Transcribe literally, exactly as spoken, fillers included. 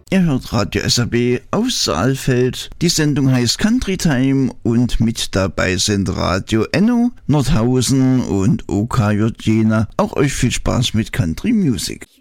Ihr hört Radio S R B aus Saalfeld. Die Sendung heißt Country Time und mit dabei sind Radio Enno, Nordhausen und O K J Jena. Auch euch viel Spaß mit Country Music.